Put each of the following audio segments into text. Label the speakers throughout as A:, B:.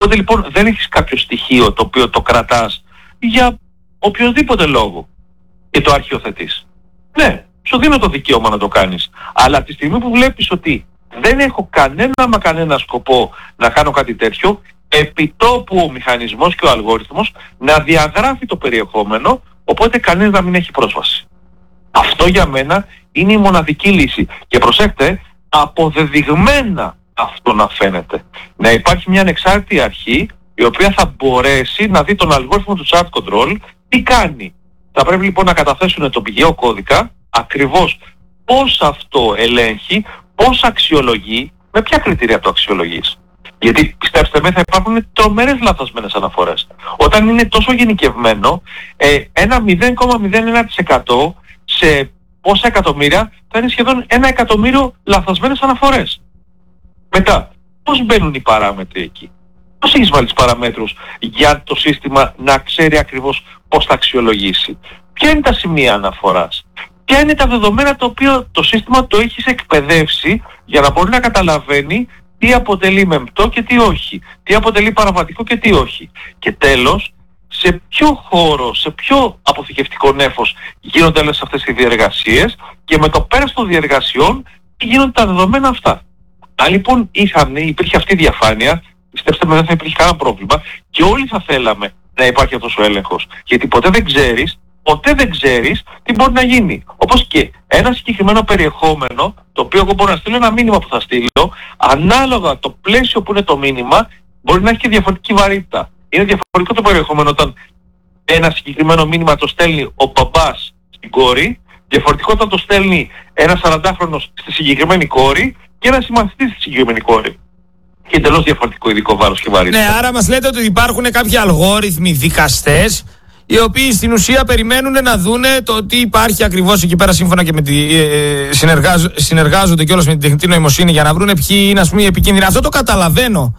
A: Οπότε λοιπόν δεν έχεις κάποιο στοιχείο το οποίο το κρατάς για οποιοδήποτε λόγο και το αρχιοθετείς. Ναι, σου δίνω το δικαίωμα να το κάνεις. Αλλά από τη στιγμή που βλέπεις ότι δεν έχω κανένα σκοπό να κάνω κάτι τέτοιο, επιτόπου ο μηχανισμός και ο αλγόριθμος να διαγράφει το περιεχόμενο, οπότε κανείς να μην έχει πρόσβαση. Αυτό για μένα είναι η μοναδική λύση. Και προσέξτε, αποδεδειγμένα αυτό να φαίνεται. Να υπάρχει μια ανεξάρτητη αρχή η οποία θα μπορέσει να δει τον αλγόριθμο του chat control τι κάνει. Θα πρέπει λοιπόν να καταθέσουν τον πηγαίο κώδικα, ακριβώς πώς αυτό ελέγχει, πώς αξιολογεί, με ποια κριτήρια το αξιολογείς. Γιατί πιστέψτε με, θα υπάρχουν τρομερές λαθασμένες αναφορές. Όταν είναι τόσο γενικευμένο, ένα 0,01% σε πόσα εκατομμύρια θα είναι σχεδόν 1 εκατομμύριο λαθασμένες αναφορές. Μετά, πώς μπαίνουν οι παράμετροι εκεί? Πώς έχεις βάλει τις παραμέτρους για το σύστημα να ξέρει ακριβώς πώς θα αξιολογήσει? Ποια είναι τα σημεία αναφοράς? Ποια είναι τα δεδομένα τα οποία το σύστημα το έχεις εκπαιδεύσει για να μπορεί να καταλαβαίνει τι αποτελεί μεμπτό και τι όχι, τι αποτελεί παραβατικό και τι όχι. Και τέλος, σε ποιο χώρο, σε ποιο αποθηκευτικό νέφος γίνονται όλες αυτές οι διεργασίες και με το πέρας των διεργασιών τι γίνονται τα δεδομένα αυτά. Αν λοιπόν υπήρχε αυτή η διαφάνεια, πιστέψτε με, δεν θα υπήρχε κανένα πρόβλημα και όλοι θα θέλαμε να υπάρχει αυτός ο έλεγχος. Γιατί ποτέ δεν ξέρεις τι μπορεί να γίνει. Όπως και ένα συγκεκριμένο περιεχόμενο, το οποίο εγώ μπορώ να στείλω ένα μήνυμα που θα στείλω, ανάλογα το πλαίσιο που είναι το μήνυμα, μπορεί να έχει και διαφορετική βαρύτητα. Είναι διαφορετικό το περιεχόμενο όταν ένα συγκεκριμένο μήνυμα το στέλνει ο μπαμπάς στην κόρη, διαφορετικό όταν το στέλνει ένας 40χρονος στη συγκεκριμένη κόρη και ένας συμμαθητής στη συγκεκριμένη κόρη. Και εντελώς διαφορετικό ειδικό βάρος και βαρύτητα.
B: Ναι, άρα μας λέτε ότι υπάρχουν κάποιοι αλγόριθμοι δικαστές οι οποίοι στην ουσία περιμένουν να δούνε το τι υπάρχει ακριβώς εκεί πέρα σύμφωνα και με συνεργάζονται κιόλας με την τεχνητή νοημοσύνη για να βρούνε ποιοι είναι, ας πούμε, οι επικίνδυνοι. Αυτό το καταλαβαίνω,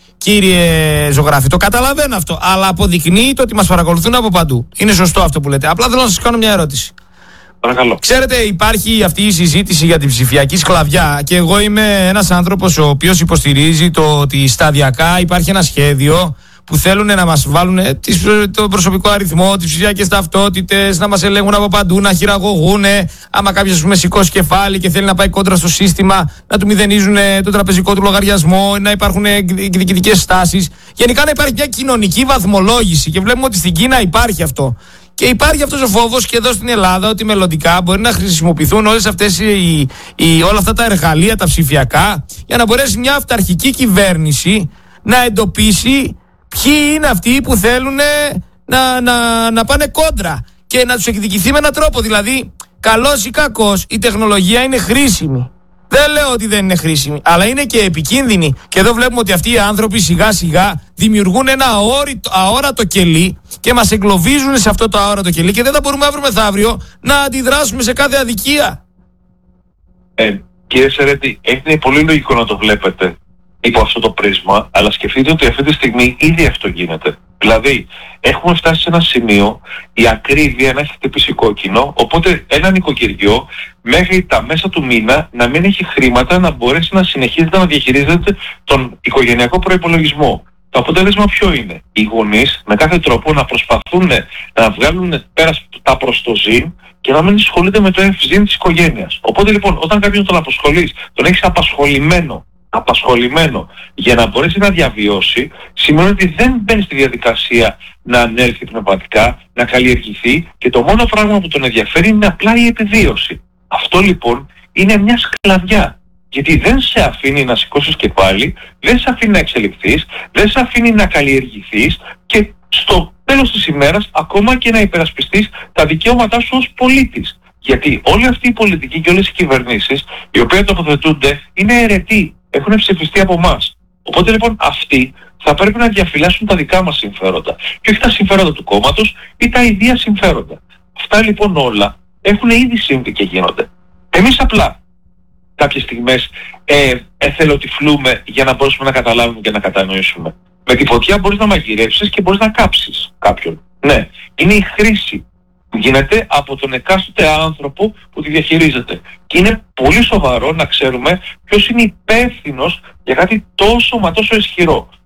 B: κύριε Ζωγράφη, το καταλαβαίνω αυτό, αλλά αποδεικνύει το ότι μας παρακολουθούν από παντού. Είναι σωστό αυτό που λέτε. Απλά θέλω να σας κάνω μια ερώτηση.
A: Παρακαλώ.
B: Ξέρετε, υπάρχει αυτή η συζήτηση για την ψηφιακή σκλαβιά και εγώ είμαι ένας άνθρωπος ο οποίος υποστηρίζει το ότι σταδιακά υπάρχει ένα σχέδιο που θέλουν να μας βάλουν το προσωπικό αριθμό, τις ψηφιακές ταυτότητες, να μας ελέγχουν από παντού, να χειραγωγούν. Άμα κάποιος σηκώσει κεφάλι και θέλει να πάει κόντρα στο σύστημα, να του μηδενίζουν τον τραπεζικό του λογαριασμό, να υπάρχουν διοικητικές στάσεις. Γενικά να υπάρχει μια κοινωνική βαθμολόγηση και βλέπουμε ότι στην Κίνα υπάρχει αυτό. Και υπάρχει αυτός ο φόβος και εδώ στην Ελλάδα ότι μελλοντικά μπορεί να χρησιμοποιηθούν όλες αυτές όλα αυτά τα εργαλεία, τα ψηφιακά, για να μπορέσει μια αυταρχική κυβέρνηση να εντοπίσει ποιοι είναι αυτοί που θέλουν να πάνε κόντρα και να τους εκδικηθεί με έναν τρόπο. Δηλαδή, καλός ή κακός, η τεχνολογία είναι χρήσιμη. Δεν λέω ότι δεν είναι χρήσιμη, αλλά είναι και επικίνδυνη. Και εδώ βλέπουμε ότι αυτοί οι άνθρωποι σιγά σιγά δημιουργούν ένα αόρατο κελί και μας εγκλωβίζουν σε αυτό το αόρατο κελί και δεν θα μπορούμε αύριο μεθαύριο να αντιδράσουμε σε κάθε αδικία.
A: Κύριε Σερέτη, είναι πολύ λογικό να το βλέπετε υπό αυτό το πρίσμα, αλλά σκεφτείτε ότι αυτή τη στιγμή ήδη αυτό γίνεται. Δηλαδή, έχουμε φτάσει σε ένα σημείο η ακρίβεια να έχει χτυπήσει κόκκινο, οπότε ένα νοικοκυριό μέχρι τα μέσα του μήνα να μην έχει χρήματα να μπορέσει να συνεχίζεται να διαχειρίζεται τον οικογενειακό προϋπολογισμό. Το αποτέλεσμα ποιο είναι? Οι γονείς με κάθε τρόπο να προσπαθούν να βγάλουν πέρα τα προς το ζήν και να μην ασχολούνται με το ευζήν της οικογένειας. Οπότε λοιπόν, όταν κάποιον τον απασχολείς, τον έχεις απασχολημένο για να μπορέσει να διαβιώσει, σημαίνει ότι δεν μπαίνει στη διαδικασία να ανέλθει πνευματικά, να καλλιεργηθεί και το μόνο πράγμα που τον ενδιαφέρει είναι απλά η επιβίωση. Αυτό λοιπόν είναι μια σκλαβιά. Γιατί δεν σε αφήνει να σηκώσεις κεφάλι, δεν σε αφήνει να εξελιχθείς, δεν σε αφήνει να καλλιεργηθείς και στο τέλος της ημέρας ακόμα και να υπερασπιστείς τα δικαιώματά σου ως πολίτης. Γιατί όλη αυτή η πολιτική και όλες οι κυβερνήσεις οι οποίες τοποθετούνται είναι αιρετοί, έχουν ψηφιστεί από εμάς. Οπότε λοιπόν αυτοί θα πρέπει να διαφυλάσσουν τα δικά μας συμφέροντα και όχι τα συμφέροντα του κόμματος ή τα ιδία συμφέροντα. Αυτά λοιπόν όλα έχουν ήδη συμβεί και γίνονται. Εμείς απλά κάποιες στιγμές εθελοτυφλούμε για να μπορέσουμε να καταλάβουμε και να κατανοήσουμε. Με τη φωτιά μπορείς να μαγειρεύσεις και μπορείς να κάψεις κάποιον. Ναι, είναι η χρήση που γίνεται από τον εκάστοτε άνθρωπο που τη διαχειρίζεται. Και είναι πολύ σοβαρό να ξέρουμε ποιος είναι υπεύθυνος για κάτι τόσο μα τόσο ισχυρό.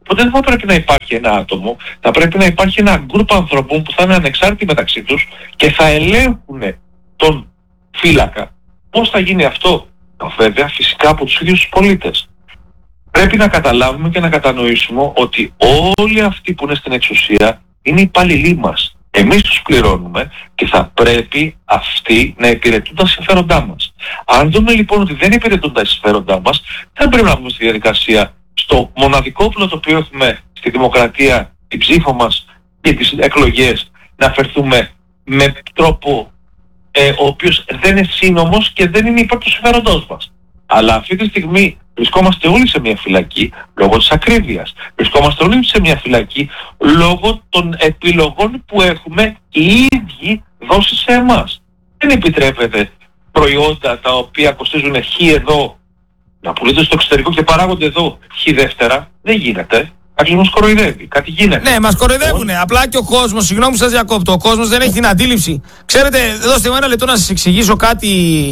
A: Οπότε δεν θα πρέπει να υπάρχει ένα άτομο, θα πρέπει να υπάρχει ένα γκρουπ ανθρώπων που θα είναι ανεξάρτητοι μεταξύ τους και θα ελέγχουν τον φύλακα. Πώς θα γίνει αυτό? Βέβαια φυσικά από τους ίδιους τους πολίτες. Πρέπει να καταλάβουμε και να κατανοήσουμε ότι όλοι αυτοί που είναι στην εξουσία είναι υπαλληλοί μας. Εμείς τους πληρώνουμε και θα πρέπει αυτοί να υπηρετούν τα συμφέροντά μας. Αν δούμε λοιπόν ότι δεν υπηρετούν τα συμφέροντά μας, δεν πρέπει να βγούμε στη διαδικασία στο μοναδικό όπλο το οποίο έχουμε στη δημοκρατία, την ψήφο μας και τις εκλογές, να φερθούμε με τρόπο ο οποίος δεν είναι σύνομος και δεν είναι υπέρ του συμφέροντός μας. Αλλά αυτή τη στιγμή βρισκόμαστε όλοι σε μια φυλακή λόγω της ακρίβειας. Βρισκόμαστε όλοι σε μια φυλακή λόγω των επιλογών που έχουμε οι ίδιοι δώσει σε εμάς. Δεν επιτρέπεται προϊόντα τα οποία κοστίζουν χ εδώ να πουλούνται στο εξωτερικό και παράγονται εδώ χ δεύτερα. Δεν γίνεται. Κάποιος μας κοροϊδεύει. Κάτι γίνεται.
B: Ναι, μας κοροϊδεύουνε. Απλά και ο κόσμος, συγγνώμη που σας διακόπτω, ο κόσμος δεν έχει την αντίληψη. Ξέρετε, δώστε μου ένα λεπτό να σας εξηγήσω κάτι,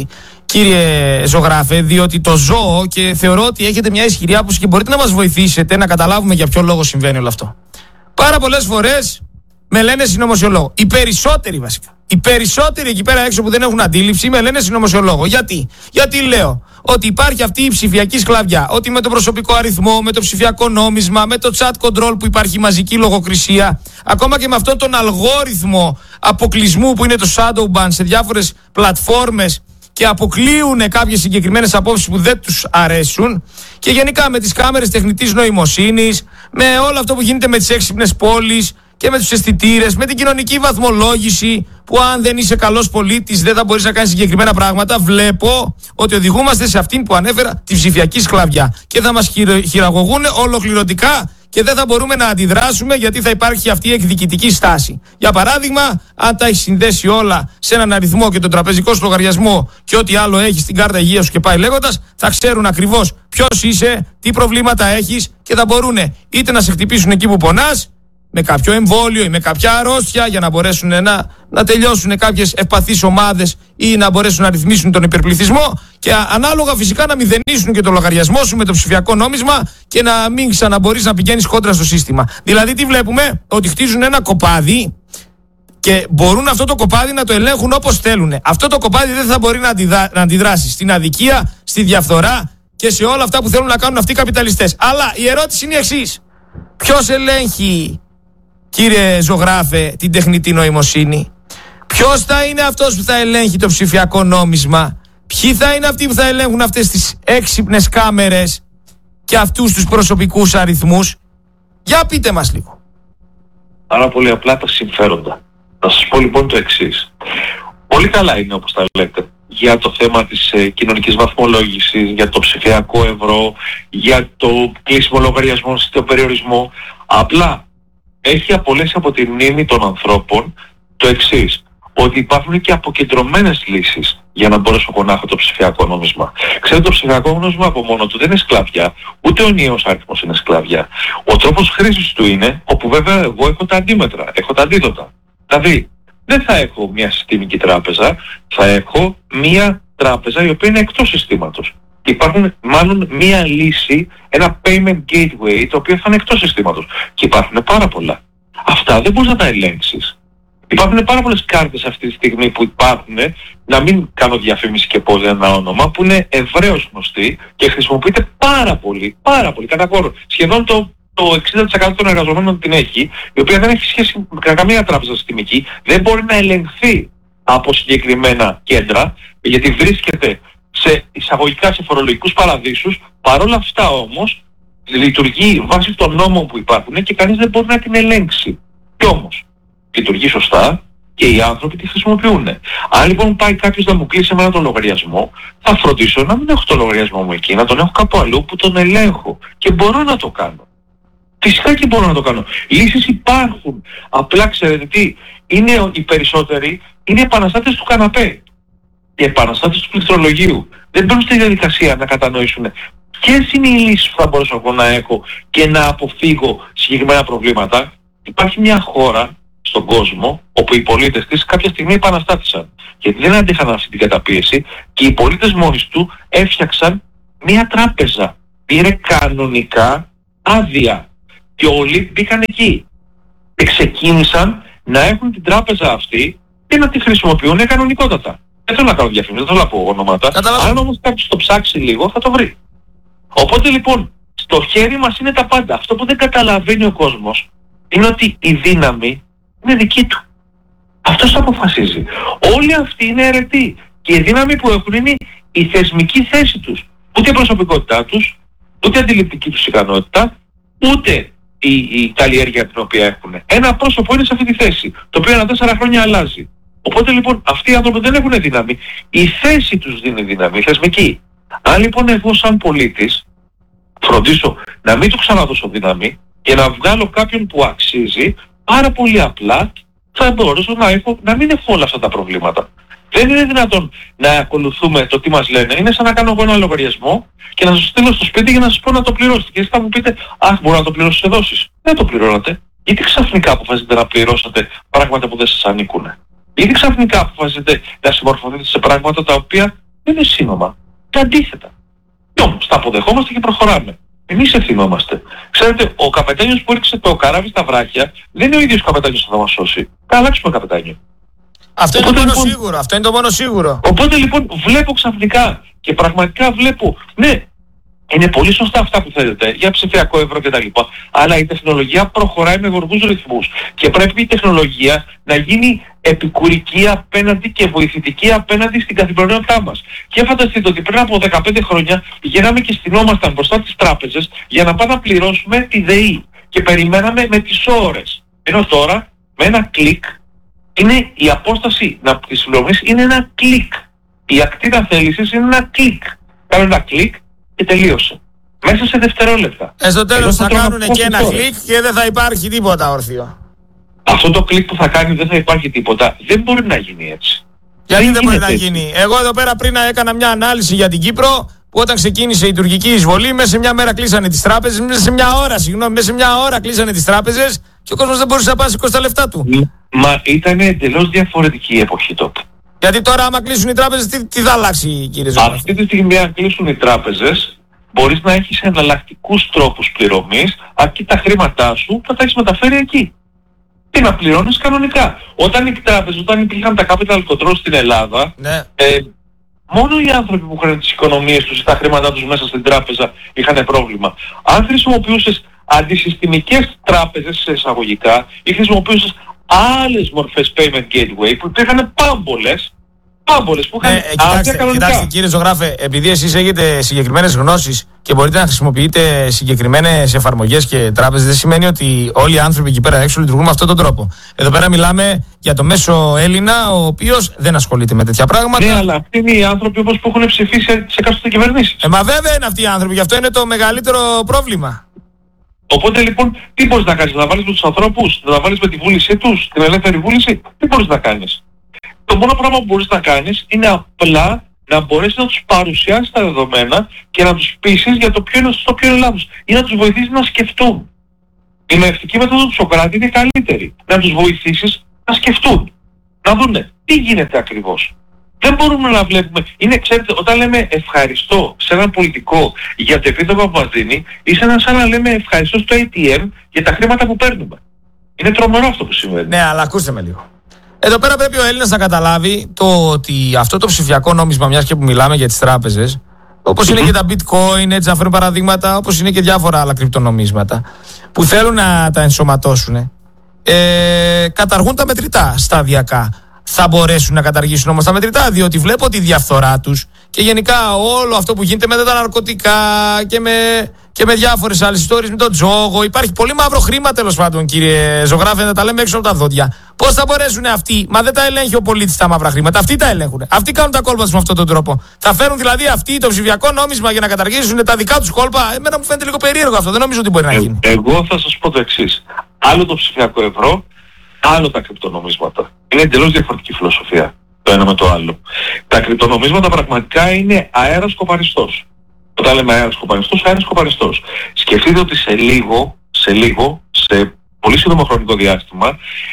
B: κύριε ζωγράφε, διότι το ζω και θεωρώ ότι έχετε μια ισχυρή άποψη και μπορείτε να μας βοηθήσετε να καταλάβουμε για ποιο λόγο συμβαίνει όλο αυτό. Πάρα πολλές φορές με λένε συνωμοσιολόγο. Οι περισσότεροι βασικά. Οι περισσότεροι εκεί πέρα έξω που δεν έχουν αντίληψη με λένε συνωμοσιολόγο. Γιατί λέω ότι υπάρχει αυτή η ψηφιακή σκλαβιά. Ότι με το προσωπικό αριθμό, με το ψηφιακό νόμισμα, με το chat control που υπάρχει μαζική λογοκρισία, ακόμα και με αυτόν τον αλγόριθμο αποκλεισμού που είναι το shadow ban σε διάφορες πλατφόρμες και αποκλείουν κάποιες συγκεκριμένες απόψεις που δεν τους αρέσουν, και γενικά με τις κάμερες τεχνητής νοημοσύνης, με όλο αυτό που γίνεται με τις έξυπνες πόλεις και με τους αισθητήρες, με την κοινωνική βαθμολόγηση που αν δεν είσαι καλός πολίτης δεν θα μπορείς να κάνεις συγκεκριμένα πράγματα, βλέπω ότι οδηγούμαστε σε αυτήν που ανέφερα, τη ψηφιακή σκλαβιά, και θα μας χειραγωγούν ολοκληρωτικά και δεν θα μπορούμε να αντιδράσουμε γιατί θα υπάρχει αυτή η εκδικητική στάση. Για παράδειγμα, αν τα έχει συνδέσει όλα σε έναν αριθμό και τον τραπεζικό σου λογαριασμό και ό,τι άλλο έχει στην κάρτα υγείας σου και πάει λέγοντας, θα ξέρουν ακριβώς ποιος είσαι, τι προβλήματα έχεις και θα μπορούν είτε να σε χτυπήσουν εκεί που πονάς, με κάποιο εμβόλιο ή με κάποια αρρώστια για να μπορέσουν να τελειώσουν κάποιες ευπαθείς ομάδες ή να μπορέσουν να ρυθμίσουν τον υπερπληθυσμό και ανάλογα φυσικά να μηδενίσουν και το λογαριασμό σου με το ψηφιακό νόμισμα και να μην ξαναμπορείς να πηγαίνεις κόντρα στο σύστημα. Δηλαδή τι βλέπουμε? Ότι χτίζουν ένα κοπάδι και μπορούν αυτό το κοπάδι να το ελέγχουν όπως θέλουν. Αυτό το κοπάδι δεν θα μπορεί να αντιδράσει στην αδικία, στη διαφθορά και σε όλα αυτά που θέλουν να κάνουν αυτοί οι καπιταλιστές. Αλλά η ερώτηση είναι η εξής. Ποιος ελέγχει, κύριε ζωγράφε, την τεχνητή νοημοσύνη? Ποιος θα είναι αυτός που θα ελέγχει το ψηφιακό νόμισμα? Ποιοι θα είναι αυτοί που θα ελέγχουν αυτές τις έξυπνες κάμερες και αυτούς τους προσωπικούς αριθμούς? Για πείτε μας λίγο.
A: Πάρα πολύ απλά τα συμφέροντα. Θα σας πω λοιπόν το εξής. Πολύ καλά είναι όπως τα λέτε για το θέμα της κοινωνικής βαθμολόγησης, για το ψηφιακό ευρώ, για το κλείσιμο λογαριασμών στον περιορισμό. Απλά έχει απολέσει από τη μνήμη των ανθρώπων το εξής, ότι υπάρχουν και αποκεντρωμένες λύσεις για να μπορέσω εγώ να έχω το ψηφιακό νόμισμα. Ξέρετε, το ψηφιακό νόμισμα από μόνο του δεν είναι σκλαβιά, ούτε ο ενιαίος αριθμός είναι σκλαβιά. Ο τρόπος χρήσης του είναι, όπου βέβαια εγώ έχω τα αντίμετρα, έχω τα αντίδοτα. Δηλαδή, δεν θα έχω μια συστημική τράπεζα, θα έχω μια τράπεζα η οποία είναι εκτός συστήματος. Υπάρχουν μάλλον μία λύση, ένα payment gateway, το οποίο θα είναι εκτός συστήματος. Και υπάρχουν πάρα πολλά. Αυτά δεν μπορείς να τα ελέγξεις. Υπάρχουν πάρα πολλές κάρτες αυτή τη στιγμή που υπάρχουν, να μην κάνω διαφήμιση και πω ένα όνομα, που είναι ευρέως γνωστή και χρησιμοποιείται πάρα πολύ, κατά κόρο. Σχεδόν το 60% των εργαζομένων την έχει, η οποία δεν έχει σχέση με καμία τράπεζα συστημική, δεν μπορεί να ελεγχθεί από συγκεκριμένα κέντρα, γιατί βρίσκεται σε εισαγωγικά σε φορολογικούς παραδείσους. Παρόλα αυτά όμως λειτουργεί βάσει των νόμων που υπάρχουν και κανείς δεν μπορεί να την ελέγξει. Και όμως λειτουργεί σωστά και οι άνθρωποι τη χρησιμοποιούν. Αν λοιπόν πάει κάποιος να μου κλείσει εμένα τον λογαριασμό, θα φροντίσω να μην έχω τον λογαριασμό μου εκεί, να τον έχω κάπου αλλού που τον ελέγχω. Και μπορώ να το κάνω. Φυσικά και μπορώ να το κάνω. Λύσεις υπάρχουν. Απλά ξέρετε τι, είναι οι περισσότεροι είναι επαναστάτες του καναπέ. Οι επαναστάτες του πληκτρολογίου. Δεν μπαίνουν στη διαδικασία να κατανοήσουν ποιες είναι οι λύσεις που θα μπορούσα εγώ να έχω και να αποφύγω συγκεκριμένα προβλήματα. Υπάρχει μια χώρα στον κόσμο όπου οι πολίτες της κάποια στιγμή επαναστάτησαν. Γιατί δεν αντίχαν αυτή την καταπίεση και οι πολίτες μόνοι του έφτιαξαν μια τράπεζα. Πήρε κανονικά άδεια. και όλοι μπήκαν εκεί. Και ξεκίνησαν να έχουν την τράπεζα αυτή και να τη χρησιμοποιούν κανονικότατα. Δεν θέλω να κάνω διαφήμιση, δεν θέλω να πω ονόματα. Αν όμως κάποιος το ψάξει λίγο θα το βρει. Οπότε λοιπόν, στο χέρι μας είναι τα πάντα. Αυτό που δεν καταλαβαίνει ο κόσμος είναι ότι η δύναμη είναι δική του. Αυτός το αποφασίζει. Όλοι αυτοί είναι αιρετοί. Και η δύναμη που έχουν είναι η θεσμική θέση τους. Ούτε η προσωπικότητά τους, ούτε η αντιληπτική τους ικανότητα, ούτε η καλλιέργεια την οποία έχουν. Ένα πρόσωπο είναι σε αυτή τη θέση, το οποίο ανά 4 χρόνια αλλάζει. Οπότε λοιπόν αυτοί οι άνθρωποι δεν έχουν δύναμη. Η θέση τους δίνει δύναμη, η θεσμική. Αν λοιπόν εγώ σαν πολίτης φροντίσω να μην του ξαναδώσω δύναμη και να βγάλω κάποιον που αξίζει, πάρα πολύ απλά θα μπορέσω να μην έχω όλα αυτά τα προβλήματα. Δεν είναι δυνατόν να ακολουθούμε το τι μας λένε. Είναι σαν να κάνω εγώ ένα λογαριασμό και να σας στείλω στο σπίτι για να σας πω να το πληρώσετε. Και εσείς θα μου πείτε, αχ, μπορώ να το πληρώσω σε δόσεις. Δεν το πληρώνατε. Γιατί ξαφνικά αποφασίζετε να πληρώσετε πράγματα που δεν σας ανήκουν? Γιατί ξαφνικά αποφασίζετε να συμμορφωθείτε σε πράγματα τα οποία δεν είναι σύνομα? Τα αντίθετα. Και όμως τα αποδεχόμαστε και προχωράμε. Εμείς ευθυνόμαστε. Ξέρετε, ο καπετάνιος που έριξε το καράβι στα βράχια δεν είναι ο ίδιος καπετάνιος που θα μας σώσει. Θα αλλάξουμε καπετάνιο.
B: Αυτό είναι το μόνο σίγουρο. Αυτό είναι το μόνο σίγουρο.
A: Οπότε λοιπόν βλέπω ξαφνικά και πραγματικά βλέπω, ναι, είναι πολύ σωστά αυτά που θέλετε για ψηφιακό ευρώ κτλ. Αλλά η τεχνολογία προχωράει με γοργούς ρυθμούς και πρέπει η τεχνολογία να γίνει επικουρική απέναντι και βοηθητική απέναντι στην καθημερινότητά μας. Και φανταστείτε ότι πριν από 15 χρόνια πηγαίναμε και στυνόμασταν μπροστά τις τράπεζες για να πάμε να πληρώσουμε τη ΔΕΗ και περιμέναμε με τις ώρες. Ενώ τώρα με ένα κλικ είναι η απόσταση της πληρωμής είναι ένα κλικ. Η ακτίνα θέλησης είναι ένα κλικ. Κάνω ένα κλικ και τελείωσε. Μέσα σε δευτερόλεπτα.
B: Στο τέλος θα κάνουν και ένα κλικ και δεν θα υπάρχει τίποτα όρθιο.
A: Αυτό το κλικ που θα κάνει δεν θα υπάρχει τίποτα. Δεν μπορεί να γίνει έτσι.
B: Γιατί δεν μπορεί να γίνει? Εγώ εδώ πέρα πριν έκανα μια ανάλυση για την Κύπρο, που όταν ξεκίνησε η τουρκική εισβολή, μέσα σε μια μέρα κλείσανε τις τράπεζες, μέσα σε μια ώρα κλείσανε τις τράπεζες και ο κόσμος δεν μπορούσε να πάει τα λεφτά του.
A: Μα ήταν εντελώς διαφορετική η εποχή τότε.
B: Γιατί τώρα άμα κλείσουν οι τράπεζες, τι θα αλλάξει, κύριε Ζωγράφη?
A: Αυτή τη στιγμή αν κλείσουν οι τράπεζες, μπορείς να έχεις εναλλακτικούς τρόπους πληρωμής, αρκεί τα χρήματά σου θα τα έχεις μεταφέρει εκεί. Τι να πληρώνεις κανονικά. Όταν οι τράπεζες, όταν υπήρχαν τα capital control στην Ελλάδα, ναι. Μόνο οι άνθρωποι που είχαν τις οικονομίες τους ή τα χρήματά τους μέσα στην τράπεζα είχαν πρόβλημα. Αν χρησιμοποιούσες αντισυστημικές τράπεζες σε εισαγωγικά ή χρησιμοποιούσες άλλες μορφές payment gateway που υπήρχαν πάμπολες που είχαν
B: κοιτάξτε κύριε Ζωγράφε, επειδή εσείς έχετε συγκεκριμένες γνώσεις και μπορείτε να χρησιμοποιείτε συγκεκριμένες εφαρμογές και τράπεζες, δεν σημαίνει ότι όλοι οι άνθρωποι εκεί πέρα έξω λειτουργούν με αυτόν τον τρόπο. Εδώ πέρα μιλάμε για το μέσο Έλληνα, ο οποίος δεν ασχολείται με τέτοια πράγματα.
A: Ναι, αλλά αυτοί είναι οι άνθρωποι όπως που έχουν ψηφίσει σε εκάστοτε κυβερνήσεις.
B: Μα βέβαια είναι αυτοί οι άνθρωποι, γι' αυτό είναι το μεγαλύτερο πρόβλημα.
A: Οπότε λοιπόν, τι μπορείς να κάνεις? Να βάλεις με τους ανθρώπους, να βάλεις με τη βούλησή τους, την ελεύθερη βούληση? Τι μπορείς να κάνεις? Το μόνο πράγμα που μπορείς να κάνεις είναι απλά να μπορέσεις να τους παρουσιάσεις τα δεδομένα και να τους πείσεις για το ποιο είναι σωστό, ποιο είναι λάθος. Ή να τους βοηθήσεις να σκεφτούν. Η νοευτική μέθοδο του Σοκράτη είναι καλύτερη. Να τους βοηθήσεις να σκεφτούν. Να δούνε τι γίνεται ακριβώς. Δεν μπορούμε να βλέπουμε. Ξέρετε, όταν λέμε ευχαριστώ σε έναν πολιτικό για το επίδομα που μας δίνει, είναι σαν να λέμε ευχαριστώ στο ATM για τα χρήματα που παίρνουμε. Είναι τρομερό αυτό που συμβαίνει.
B: Ναι, αλλά ακούστε με λίγο. Εδώ πέρα πρέπει ο Έλληνας να καταλάβει το ότι αυτό το ψηφιακό νόμισμα, μιας και που μιλάμε για τις τράπεζες, όπως είναι και τα bitcoin, έτσι να φέρουν παραδείγματα, όπως είναι και διάφορα άλλα κρυπτονομίσματα, που θέλουν να τα ενσωματώσουν, καταργούν τα μετρητά σταδιακά. Θα μπορέσουν να καταργήσουν όμως τα μετρητά, διότι βλέπω τη διαφθορά τους και γενικά όλο αυτό που γίνεται με τα ναρκωτικά και με διάφορες άλλες ιστορίες, με τον τζόγο. Υπάρχει πολύ μαύρο χρήμα, τέλος πάντων, κύριε Ζωγράφε, να τα λέμε έξω από τα δόντια. Πώς θα μπορέσουν αυτοί? Μα δεν τα ελέγχει ο πολίτης τα μαύρα χρήματα. Αυτοί τα ελέγχουν. Αυτοί κάνουν τα κόλπα τους με αυτόν τον τρόπο. Θα φέρουν δηλαδή αυτοί το ψηφιακό νόμισμα για να καταργήσουν τα δικά τους κόλπα? Εμένα μου φαίνεται λίγο περίεργο αυτό. Δεν νομίζω ότι μπορεί να γίνει.
A: Εγώ θα σας πω το εξής. Άλλο το ψηφιακό ευρώ, άλλο τα κρυπτονομίσματα. Είναι εντελώς διαφορετική φιλοσοφία το ένα με το άλλο. Τα κρυπτονομίσματα πραγματικά είναι αέρας κοπαριστός. Όταν λέμε αέρας κοπαριστός, σκεφτείτε ότι σε πολύ σύντομο χρονικό διάστημα,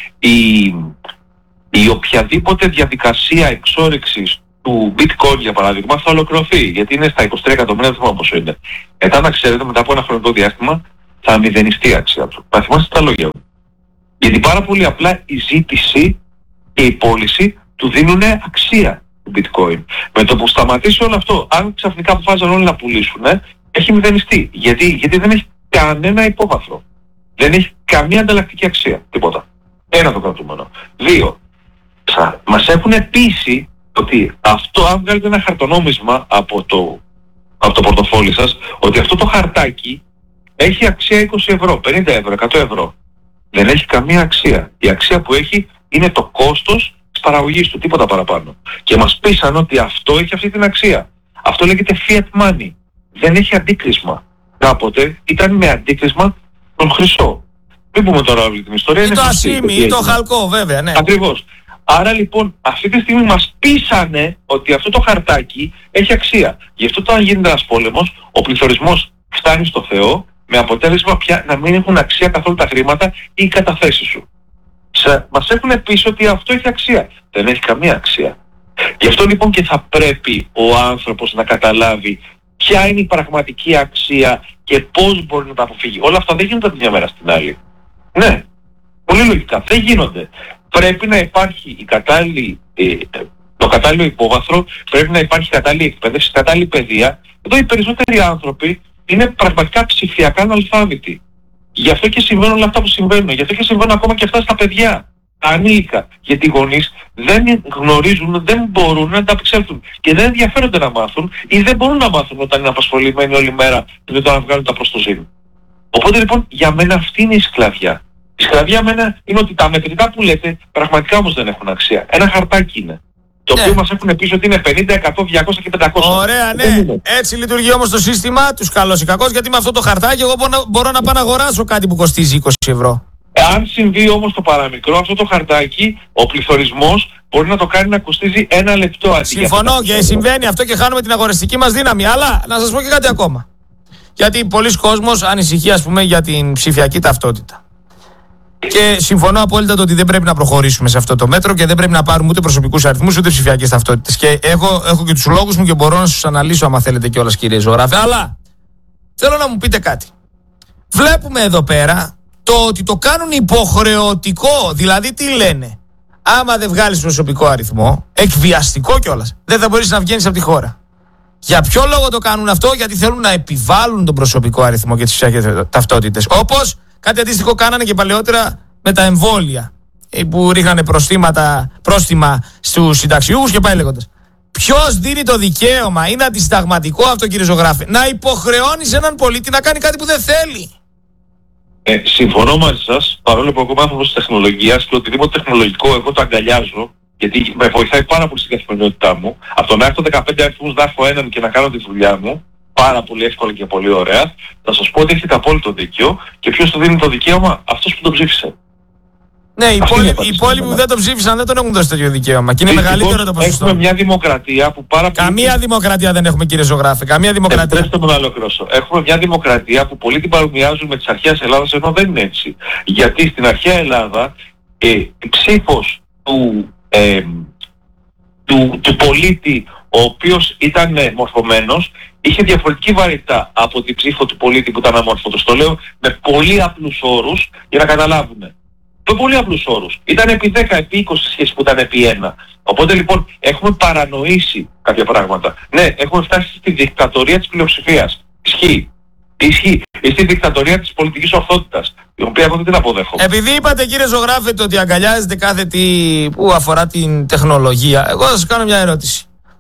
A: η οποιαδήποτε διαδικασία εξόρυξης του bitcoin για παράδειγμα θα ολοκληρωθεί, γιατί είναι στα 23 εκατομμύρια, δεν θυμάμαι πόσο είναι. Μετά να ξέρετε, μετά από ένα χρονικό διάστημα θα μηδενιστεί η αξία του. Θα θυμάστε τα λόγια μου. Γιατί πάρα πολύ απλά η ζήτηση και η πώληση του δίνουν αξία του bitcoin. Με το που σταματήσει όλο αυτό, αν ξαφνικά αποφάσισαν όλοι να πουλήσουν, έχει μηδενιστεί. Γιατί δεν έχει κανένα υπόβαθρο. Δεν έχει καμία ανταλλακτική αξία. Τίποτα. Ένα το κρατούμενο. 2. Μας έχουν πείσει ότι αυτό, αν βγάλετε ένα χαρτονόμισμα από το πορτοφόλι σας, ότι αυτό το χαρτάκι έχει αξία 20 ευρώ, 50 ευρώ, 100 ευρώ. Δεν έχει καμία αξία. Η αξία που έχει είναι το κόστος της παραγωγής του, τίποτα παραπάνω. Και μας πείσαν ότι αυτό έχει αυτή την αξία. Αυτό λέγεται fiat money. Δεν έχει αντίκρισμα. Κάποτε ήταν με αντίκρισμα τον χρυσό. Μην πούμε τώρα όλη την ιστορία.
B: Ή το ασίμι ή το χαλκό, βέβαια, ναι.
A: Ακριβώς. Άρα λοιπόν αυτή τη στιγμή μας πείσανε ότι αυτό το χαρτάκι έχει αξία. Γι' αυτό όταν γίνεται ένας πόλεμος, ο πληθωρισμός φτάνει στο Θεό, με αποτέλεσμα πια να μην έχουν αξία καθόλου τα χρήματα ή οι καταθέσεις σου. Μας έχουν πείσει ότι αυτό έχει αξία. Δεν έχει καμία αξία. Γι' αυτό λοιπόν και θα πρέπει ο άνθρωπος να καταλάβει ποια είναι η πραγματική αξία και πώς μπορεί να τα αποφύγει. Όλα αυτά δεν γίνονται από μια μέρα στην άλλη. Ναι, πολύ λογικά, δεν γίνονται. Πρέπει να υπάρχει το κατάλληλο υπόβαθρο, πρέπει να υπάρχει κατάλληλη εκπαίδευση, κατάλληλη παιδεία. Εδώ οι περισσότεροι άνθρωποι είναι πραγματικά ψηφιακά αναλφάβητοι. Γι' αυτό και συμβαίνουν όλα αυτά που συμβαίνουν. Γι' αυτό και συμβαίνουν ακόμα και αυτά στα παιδιά, τα ανήλικα. Γιατί οι γονείς δεν γνωρίζουν, δεν μπορούν να ανταπεξέλθουν και δεν ενδιαφέρονται να μάθουν ή δεν μπορούν να μάθουν όταν είναι απασχολημένοι όλη μέρα με το να βγάλουν τα προστοζήν. Οπότε λοιπόν για μένα αυτή είναι η σκλαβιά. Η σκλαβιά μένα είναι ότι τα μετρητά που λέτε πραγματικά όμως δεν έχουν αξία. Ένα χαρτάκι είναι. Το οποίο μας έχουν πει ότι είναι 50, 100, 200 και 500.
B: Ωραία, ναι. Έτσι λειτουργεί όμως το σύστημα, τους καλός ή κακός, γιατί με αυτό το χαρτάκι εγώ μπορώ να πάω να αγοράσω κάτι που κοστίζει 20 ευρώ.
A: Αν συμβεί όμως το παραμικρό, αυτό το χαρτάκι, ο πληθωρισμός μπορεί να το κάνει να κοστίζει 1 λεπτό αντί.
B: Συμφωνώ και συμβαίνει αυτό και χάνουμε την αγοραστική μας δύναμη. Αλλά να σας πω και κάτι ακόμα. Γιατί πολλοί κόσμος ανησυχεί, ας πούμε, για την ψηφιακή ταυτότητα. Και συμφωνώ απόλυτα το ότι δεν πρέπει να προχωρήσουμε σε αυτό το μέτρο και δεν πρέπει να πάρουμε ούτε προσωπικούς αριθμούς ούτε ψηφιακές ταυτότητες. Και έχω και τους λόγους μου και μπορώ να σας αναλύσω, άμα θέλετε κιόλας, κύριε ζωγράφε. Αλλά θέλω να μου πείτε κάτι. Βλέπουμε εδώ πέρα το ότι το κάνουν υποχρεωτικό. Δηλαδή, τι λένε? Άμα δεν βγάλεις προσωπικό αριθμό, εκβιαστικό κιόλας, δεν θα μπορείς να βγαίνεις από τη χώρα. Για ποιο λόγο το κάνουν αυτό? Γιατί θέλουν να επιβάλλουν τον προσωπικό αριθμό και τις ψηφιακές ταυτότητες. Όπως κάτι αντίστοιχο κάνανε και παλαιότερα με τα εμβόλια, που ρίχνανε πρόστιμα στους συνταξιούχους και πάει λέγοντας. Ποιος δίνει το δικαίωμα, είναι αντισυνταγματικό αυτό, κύριε ζωγράφε, να υποχρεώνεις έναν πολίτη να κάνει κάτι που δεν θέλει?
A: Συμφωνώ μαζί σας, παρόλο που εγώ είμαι άνθρωπος της τεχνολογίας και οτιδήποτε τεχνολογικό εγώ το αγκαλιάζω, γιατί με βοηθάει πάρα πολύ στην καθημερινότητά μου. Από το να έχω 15 αριθμούς να έχω έναν και να κάνω τη δουλειά μου, πάρα πολύ εύκολα και πολύ ωραία, θα σας πω ότι έχετε απόλυτο δίκιο. Και ποιος του δίνει το δικαίωμα? Αυτός που το ψήφισε.
B: Ναι, οι υπόλοιποι που δεν το ψήφισαν δεν τον έχουν δώσει τέτοιο δικαίωμα. Και είναι μεγαλύτερο το ποσοστό.
A: Έχουμε μια δημοκρατία που πάρα πολύ.
B: Καμία δημοκρατία δεν έχουμε, κύριε ζωγράφε. Καμία δημοκρατία.
A: Επιτρέψτε μου να ολοκληρώσω. Έχουμε μια δημοκρατία που πολλοί την παρομοιάζουν με τις αρχαίες Ελλάδας, ενώ δεν είναι έτσι. Γιατί στην αρχαία Ελλάδα η ψήφος του πολίτη, ο οποίος ήταν μορφωμένος, είχε διαφορετική βαρύτητα από την ψήφο του πολίτη που ήταν αμόρφωτος. Το λέω με πολύ απλούς όρους για να καταλάβουν. Με πολύ απλούς όρους. Ήταν επί 10, επί 20 σχέση που ήταν επί 1. Οπότε λοιπόν έχουμε παρανοήσει κάποια πράγματα. Ναι, έχουμε φτάσει στη δικτατορία της πλειοψηφίας. Ισχύει. Ισχύει. Στη δικτατορία της πολιτικής ορθότητας, η οποία εγώ δεν την αποδέχομαι.
B: Επειδή είπατε, κύριε ζωγράφε, το ότι αγκαλιάζετε κάθε τι που αφορά την τεχνολογία, εγώ θα σας κάνω μια ερώτηση.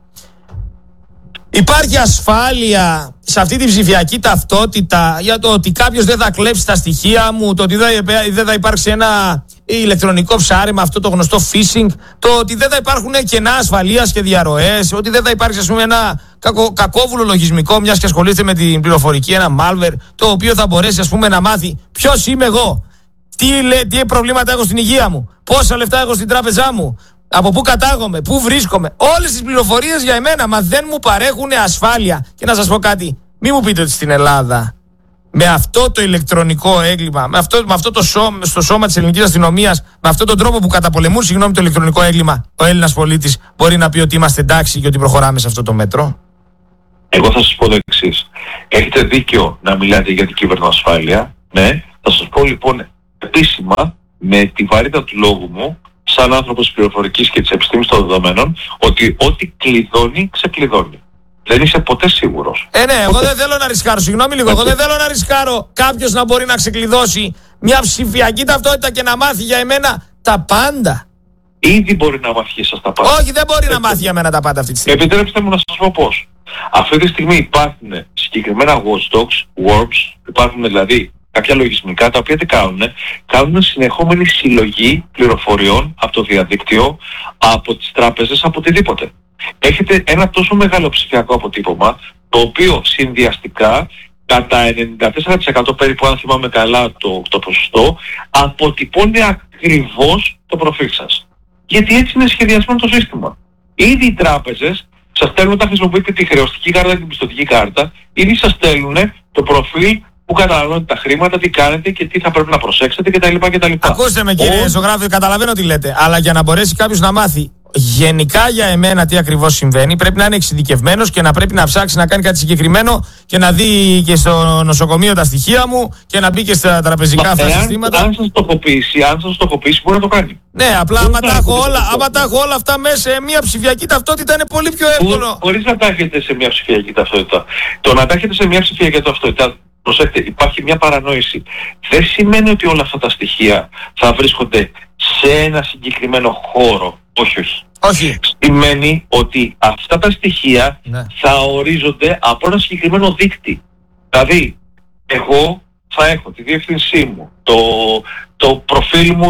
B: Υπάρχει ασφάλεια σε αυτή την ψηφιακή ταυτότητα για το ότι κάποιος δεν θα κλέψει τα στοιχεία μου, το ότι δεν θα υπάρξει ένα ηλεκτρονικό ψάρεμα, αυτό το γνωστό phishing, το ότι δεν θα υπάρχουν κενά ασφαλείας και διαρροές, ότι δεν θα υπάρξει, ας πούμε, ένα κακόβουλο λογισμικό, μιας και ασχολείστε με την πληροφορική, ένα malware, το οποίο θα μπορέσει, ας πούμε, να μάθει ποιος είμαι εγώ, τι προβλήματα έχω στην υγεία μου, πόσα λεφτά έχω στην τράπεζά μου, από πού κατάγομαι, πού βρίσκομαι. Όλες τις πληροφορίες για εμένα, μα δεν μου παρέχουν ασφάλεια. Και να σας πω κάτι, μη μου πείτε ότι στην Ελλάδα με αυτό το ηλεκτρονικό έγκλημα, με αυτό στο σώμα της ελληνικής αστυνομίας, με αυτόν τον τρόπο που καταπολεμούν, το ηλεκτρονικό έγκλημα, ο Έλληνας πολίτης μπορεί να πει ότι είμαστε εντάξει και ότι προχωράμε σε αυτό το μέτρο?
A: Εγώ θα σας πω το εξής. Έχετε δίκιο να μιλάτε για την κυβερνοασφάλεια. Ναι, θα σας πω λοιπόν επίσημα, με τη βαρύτητα του λόγου μου, σαν άνθρωπος της πληροφορικής και της επιστήμης των δεδομένων, ότι ό,τι κλειδώνει, ξεκλειδώνει. Δεν είσαι ποτέ σίγουρος.
B: Ναι, εγώ δεν θέλω να ρισκάρω. Συγγνώμη λίγο. Εγώ δεν θέλω να ρισκάρω κάποιος να μπορεί να ξεκλειδώσει μια ψηφιακή ταυτότητα και να μάθει για εμένα τα πάντα.
A: Ήδη μπορεί να μάθει εσάς τα πάντα.
B: Όχι, δεν μπορεί να μάθει για μένα τα πάντα αυτή τη στιγμή.
A: Επιτρέψτε μου να σας πω πώς. Αυτή τη στιγμή υπάρχουν συγκεκριμένα watchdogs, worms, υπάρχουν δηλαδή κάποια λογισμικά τα οποία τι κάνουν συνεχόμενη συλλογή πληροφοριών από το διαδίκτυο, από τις τράπεζες, από οτιδήποτε. Έχετε ένα τόσο μεγάλο ψηφιακό αποτύπωμα, το οποίο συνδυαστικά κατά 94% περίπου, αν θυμάμαι καλά το ποσοστό, αποτυπώνει ακριβώς το προφίλ σας. Γιατί έτσι είναι σχεδιασμένο το σύστημα. Ήδη οι τράπεζες σας στέλνουν, όταν χρησιμοποιείτε τη χρεωστική κάρτα και την πιστωτική κάρτα, ήδη σας στέλνουν το προφίλ που καταναλώνετε τα χρήματα, τι κάνετε και τι θα πρέπει να προσέξετε κτλ.
B: Ακούστε με κύριε Ζωγράφη, καταλαβαίνω τι λέτε, αλλά για να μπορέσει κάποιος να μάθει γενικά για εμένα τι ακριβώς συμβαίνει, πρέπει να είναι εξειδικευμένος και να πρέπει να ψάξει να κάνει κάτι συγκεκριμένο και να δει και στο νοσοκομείο τα στοιχεία μου και να μπει και στα τραπεζικά αυτά συστήματα.
A: Αν σας στοχοποιήσει μπορεί να το κάνει.
B: Ναι, απλά άμα τα έχω όλα αυτά μέσα σε μια ψηφιακή ταυτότητα είναι πολύ πιο εύκολο.
A: Χωρίς να τα έχετε σε μια ψηφιακή ταυτότητα. Το να τα έχετε σε μια ψηφιακή ταυτότητα, προσέξτε, υπάρχει μια παρανόηση. Δεν σημαίνει ότι όλα αυτά τα στοιχεία θα βρίσκονται σε ένα συγκεκριμένο χώρο. Όχι. Σημαίνει ότι αυτά τα στοιχεία θα ορίζονται από ένα συγκεκριμένο δείκτη. Δηλαδή, εγώ θα έχω τη διεύθυνσή μου, το προφίλ μου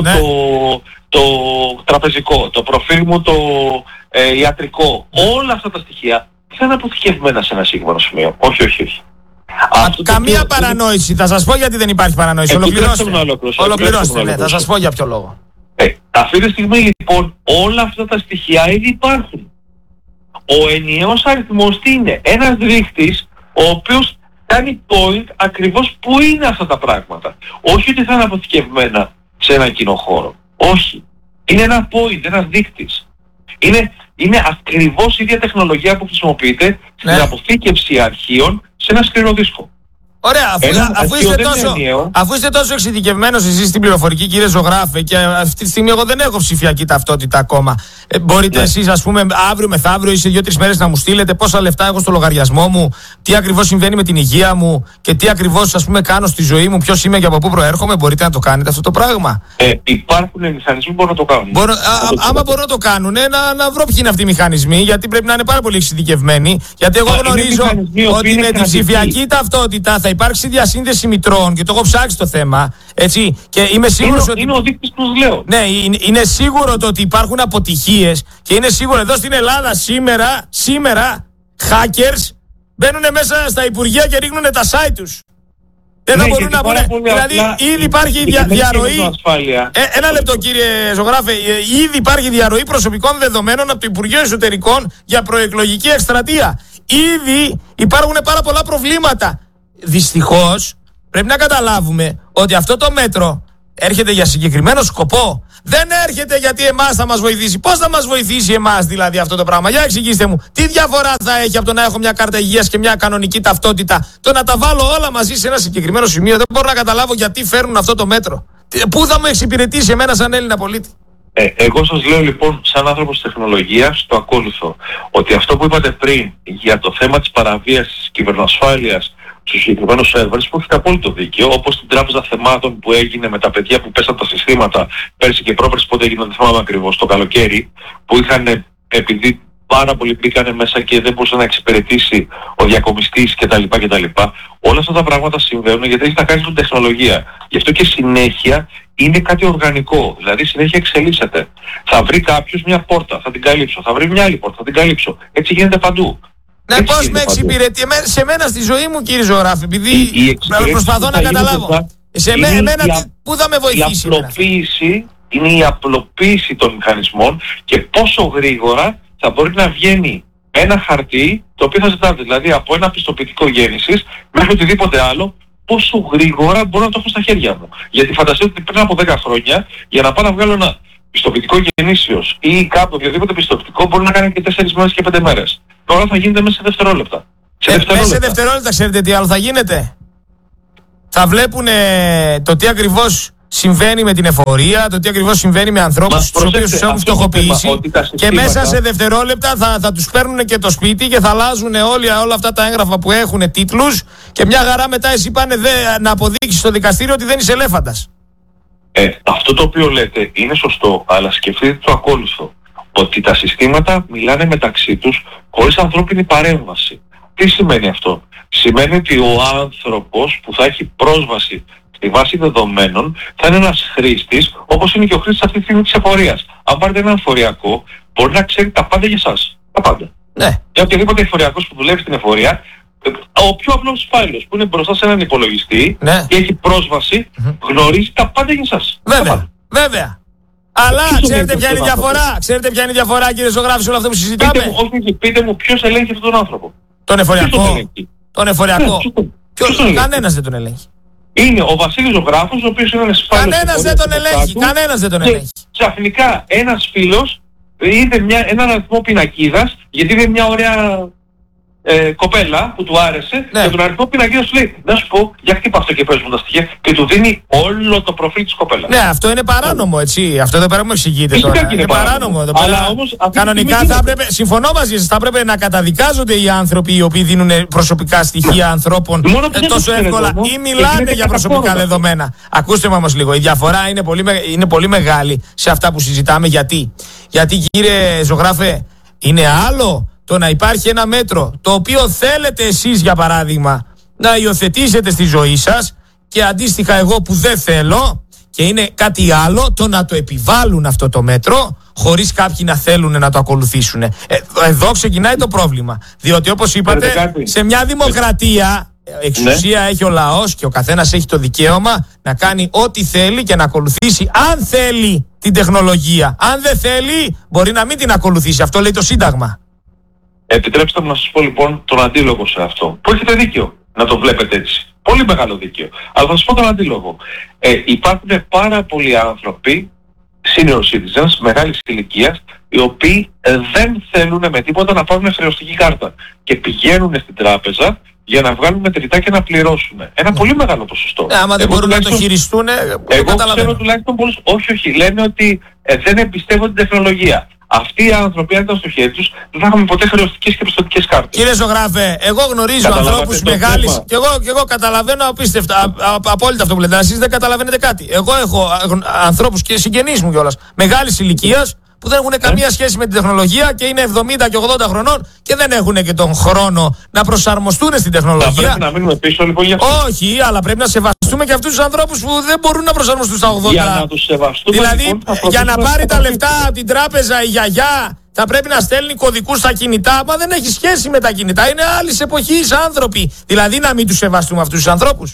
A: το τραπεζικό, το προφίλ μου το ιατρικό. Όλα αυτά τα στοιχεία θα είναι αποθηκευμένα σε ένα συγκεκριμένο σημείο. Όχι.
B: Καμία παρανόηση. Θα σας πω γιατί δεν υπάρχει παρανόηση. Ολοκληρώστε. Θα σας πω για ποιο λόγο.
A: Αυτή τη στιγμή λοιπόν όλα αυτά τα στοιχεία ήδη υπάρχουν. Ο ενιαίος αριθμός τι είναι? Ένας δείκτης ο οποίος κάνει point ακριβώς που είναι αυτά τα πράγματα. Όχι ότι θα είναι αποθηκευμένα σε ένα κοινό χώρο. Όχι. Είναι ένα point, ένας δείκτης. Είναι ακριβώς η ίδια τεχνολογία που χρησιμοποιείται στην αποθήκευση αρχείων σε ένα σκληρό δίσκο.
B: Ωραία, αφού είστε τόσο εξειδικευμένος εσείς στην πληροφορική, κύριε Ζωγράφε, και αυτή τη στιγμή εγώ δεν έχω ψηφιακή ταυτότητα ακόμα. Μπορείτε εσείς, ας πούμε, αύριο μεθαύριο ή σε 2-3 μέρες να μου στείλετε πόσα λεφτά έχω στο λογαριασμό μου, τι ακριβώς συμβαίνει με την υγεία μου και τι ακριβώς, ας πούμε, κάνω στη ζωή μου, ποιος είμαι και από πού προέρχομαι? Μπορείτε να το κάνετε αυτό το πράγμα?
A: Υπάρχουν μηχανισμοί που μπορούν να το κάνουν.
B: Άμα μπορούν να το κάνουν, να βρω ποιοι είναι αυτοί οι μηχανισμοί, γιατί πρέπει να είναι πάρα πολύ εξειδικευμένοι. Γιατί εγώ γνωρίζω ότι με την ψηφιακή ταυτότητα θα υπάρξει διασύνδεση μητρών και το έχω ψάξει το θέμα. Έτσι, και είμαι σίγουρος ότι.
A: Είναι ο δείκτης που σας λέω.
B: Ναι, είναι σίγουρο το ότι υπάρχουν αποτυχίες και είναι σίγουρο εδώ στην Ελλάδα σήμερα hackers μπαίνουν μέσα στα υπουργεία και ρίχνουν τα site τους. Δεν θα μπορούν να πούνε. Δηλαδή, ήδη υπάρχει διαρροή. Ένα λεπτό, κύριε Ζωγράφε. Ήδη υπάρχει διαρροή προσωπικών δεδομένων από το Υπουργείο Εσωτερικών για προεκλογική εκστρατεία. Ήδη υπάρχουν πάρα πολλά προβλήματα. Δυστυχώς πρέπει να καταλάβουμε ότι αυτό το μέτρο έρχεται για συγκεκριμένο σκοπό. Δεν έρχεται γιατί εμάς θα μας βοηθήσει. Πώς θα μας βοηθήσει εμάς δηλαδή αυτό το πράγμα? Για εξηγήστε μου, τι διαφορά θα έχει από το να έχω μια κάρτα υγείας και μια κανονική ταυτότητα, το να τα βάλω όλα μαζί σε ένα συγκεκριμένο σημείο? Δεν μπορώ να καταλάβω γιατί φέρνουν αυτό το μέτρο. Πού θα μου εξυπηρετήσει εμένα σαν Έλληνα πολίτη?
A: Εγώ σας λέω λοιπόν, σαν άνθρωπος τεχνολογίας, το ακόλουθο. Ότι αυτό που είπατε πριν για το θέμα της παραβίασης της κυβερνοασφάλειας στους συγκεκριμένους σερβέρς, που έχετε απόλυτο δίκιο, όπως την Τράπεζα Θεμάτων που έγινε με τα παιδιά που πέσαν τα συστήματα πέρσι και πρόπερσι, πότε έγινε, δεν θυμάμαι ακριβώς, το καλοκαίρι, που είχαν, επειδή πάρα πολλοί μπήκανε μέσα και δεν μπορούσε να εξυπηρετήσει ο διακομιστής κτλ. Όλα αυτά τα πράγματα συμβαίνουν γιατί έχει να κάνει με τεχνολογία. Γι' αυτό και συνέχεια είναι κάτι οργανικό, δηλαδή συνέχεια εξελίσσεται. Θα βρει κάποιος μια πόρτα, θα την καλύψω, θα βρει μια άλλη πόρτα, θα την καλύψω. Έτσι γίνεται παντού.
B: Ναι, πώς με εξυπηρετεί σε μένα στη ζωή μου, κύριε Ζωγράφη, επειδή προσπαθώ να καταλάβω. Πού θα με βοηθήσει?
A: Είναι η απλοποίηση των μηχανισμών και πόσο γρήγορα θα μπορεί να βγαίνει ένα χαρτί το οποίο θα ζητάτε. Δηλαδή από ένα πιστοποιητικό γέννησης μέχρι οτιδήποτε άλλο, πόσο γρήγορα μπορώ να το έχω στα χέρια μου. Γιατί φανταστείτε ότι πριν από 10 χρόνια για να πάω να βγάλω ένα πιστοποιητικό γεννήσεως ή κάπου οποιοδήποτε πιστοποιητικό μπορεί να κάνει και 4 μέρες και 5 μέρες. Τώρα θα γίνεται μέσα σε δευτερόλεπτα.
B: Μέσα σε δευτερόλεπτα ξέρετε τι άλλο θα γίνεται? θα βλέπουν το τι ακριβώς συμβαίνει με την εφορία, το τι ακριβώς συμβαίνει με ανθρώπους τους οποίους τους έχουν φτωχοποιήσει, και μέσα σε δευτερόλεπτα θα τους παίρνουν και το σπίτι και θα αλλάζουν όλα αυτά τα έγγραφα που έχουν τίτλους, και μια χαρά μετά εσύ πάνε να αποδείξεις στο δικαστήριο ότι δεν είσαι ελέφαντας.
A: Αυτό το οποίο λέτε είναι σωστό, αλλά σκεφτείτε το ακόλουθο. Ότι τα συστήματα μιλάνε μεταξύ τους χωρίς ανθρώπινη παρέμβαση. Τι σημαίνει αυτό? Σημαίνει ότι ο άνθρωπος που θα έχει πρόσβαση στη βάση δεδομένων θα είναι ένας χρήστης, όπως είναι και ο χρήστης αυτή τη στιγμή της εφορίας. Αν πάρετε ένα εφοριακό, μπορεί να ξέρει τα πάντα για εσάς. Τα πάντα.
B: Ναι.
A: Για οποιοδήποτε εφοριακός που δουλεύει στην εφορία, ο πιο απλός φάιλος που είναι μπροστά σε έναν υπολογιστή,
B: ναι,
A: και έχει πρόσβαση, γνωρίζει τα πάντα για εσάς.
B: Βέβαια. Αλλά ξέρετε ποια είναι η διαφορά? Ξέρετε ποια είναι η διαφορά, κύριε ζωγράφη, σε όλο αυτό που συζητάμε?
A: Πείτε μου ποιος ελέγχει αυτόν τον άνθρωπο.
B: Τον εφοριακό. Τον εφοριακό. Κανένας δεν τον ελέγχει.
A: Είναι ο Βασίλης Ζωγράφος, ο οποίος είναι ένας φάιλος.
B: Κανένας δεν τον ελέγχει. Κανένας δεν τον ελέγχει.
A: Ξαφνικά ένας φίλος είδε έναν αριθμό πινακίδας, γιατί είναι μια ωραία κοπέλα που του άρεσε,
B: ναι,
A: και τον αριθμό πινακίδας του λέει: να σου πω, για χτύπα αυτό και πες μου τα στοιχεία, και του δίνει όλο το προφίλ της κοπέλας.
B: Ναι, αυτό είναι παράνομο, έτσι. Αυτό εδώ πέρα μου εξηγείτε τώρα. Είναι παράνομο εδώ πέρα.
A: Αλλά όμως,
B: κανονικά θα έπρεπε, συμφωνώ μαζί σας, θα έπρεπε να καταδικάζονται οι άνθρωποι οι οποίοι δίνουν προσωπικά στοιχεία ανθρώπων τόσο εύκολα ή μιλάνε για προσωπικά δεδομένα. Ακούστε με όμως λίγο, η διαφορά είναι πολύ μεγάλη σε αυτά που συζητάμε. Γιατί κύριε ζωγράφε, είναι άλλο το να υπάρχει ένα μέτρο το οποίο θέλετε εσείς, για παράδειγμα, να υιοθετήσετε στη ζωή σας, και αντίστοιχα εγώ που δεν θέλω, και είναι κάτι άλλο το να το επιβάλλουν αυτό το μέτρο χωρίς κάποιοι να θέλουν να το ακολουθήσουν. Εδώ ξεκινάει το πρόβλημα. Διότι όπως είπατε, σε μια δημοκρατία εξουσία έχει ο λαός και ο καθένας έχει το δικαίωμα να κάνει ό,τι θέλει και να ακολουθήσει, αν θέλει, την τεχνολογία. Αν δεν θέλει, μπορεί να μην την ακολουθήσει. Αυτό λέει το Σύνταγμα.
A: Επιτρέψτε μου να σας πω λοιπόν τον αντίλογο σε αυτό. Που έχετε δίκιο να το βλέπετε έτσι. Πολύ μεγάλο δίκιο. Αλλά θα σας πω τον αντίλογο. Υπάρχουν πάρα πολλοί άνθρωποι, senior citizens, μεγάλης ηλικίας, οι οποίοι δεν θέλουν με τίποτα να πάρουν χρεωστική κάρτα. Και πηγαίνουν στην τράπεζα για να βγάλουν μετρητά και να πληρώσουν. Ένα πολύ μεγάλο ποσοστό.
B: Άμα δεν μπορούν να το χειριστούν,
A: εγώ ξέρω τουλάχιστον πολλούς. Όχι. Λένε ότι δεν εμπιστεύονται την τεχνολογία. Αυτοί οι άνθρωποι, αν ήταν στο χέρι τους, δεν θα είχαμε ποτέ χρεωστικές και πιστωτικές κάρτες. Κύριε
B: ζωγράφε, εγώ γνωρίζω ανθρώπους μεγάλης, και εγώ καταλαβαίνω απίστευτα, απόλυτα αυτό που λέτε. Εσείς δεν καταλαβαίνετε κάτι. Εγώ έχω ανθρώπους και συγγενείς μου κιόλας μεγάλης ηλικίας που δεν έχουν καμία σχέση με την τεχνολογία και είναι 70 και 80 χρονών και δεν έχουν και τον χρόνο να προσαρμοστούν στην τεχνολογία.
A: Θα πρέπει να μείνουμε πίσω λοιπόν για αυτό.
B: Όχι, αλλά πρέπει να σεβαστούμε και αυτούς τους ανθρώπους που δεν μπορούν να προσαρμοστούν στα 80.
A: Για να τους σεβαστούμε.
B: Δηλαδή,
A: λοιπόν,
B: για να πάρει τα λεφτά από την τράπεζα η γιαγιά, θα πρέπει να στέλνει κωδικούς στα κινητά. Μα δεν έχει σχέση με τα κινητά. Είναι άλλης εποχής άνθρωποι. Δηλαδή, να μην τους σεβαστούμε αυτούς τους ανθρώπους.